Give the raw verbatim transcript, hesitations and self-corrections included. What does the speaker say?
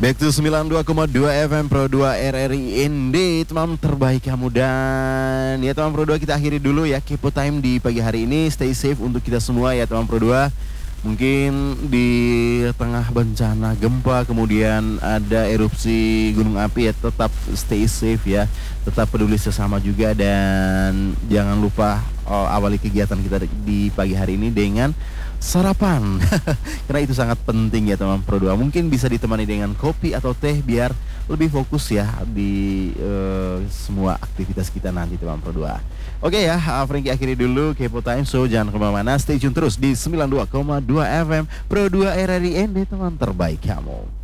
Back to sembilan puluh dua koma dua F M Pro dua R R I N D, teman terbaik kamu. Dan ya teman Pro dua, kita akhiri dulu ya Kepo Time di pagi hari ini. Stay safe untuk kita semua ya teman Pro dua. Mungkin di tengah bencana gempa, kemudian ada erupsi gunung api ya, tetap stay safe ya. Tetap peduli sesama juga, dan jangan lupa oh, awali kegiatan kita di pagi hari ini dengan sarapan. Karena itu sangat penting ya teman Pro dua. Mungkin bisa ditemani dengan kopi atau teh biar lebih fokus ya di uh, semua aktivitas kita nanti teman Pro dua. Oke ya, uh, Frankie akhiri dulu Kepo Time. So jangan kemana-mana, stay tune terus di sembilan puluh dua koma dua F M Pro dua R R I N D, teman terbaik kamu.